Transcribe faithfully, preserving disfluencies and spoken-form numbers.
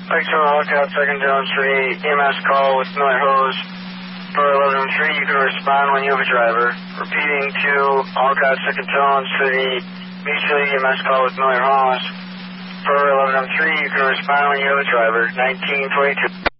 Thanks for the lookout, second Jones for the E M S call with Miller Hose. For eleven three, you can respond when you have a driver. Repeating to Alcott, second Jones for the mutual E M S call with Miller Hose. For eleven three, you can respond when you have a driver. nineteen twenty-two.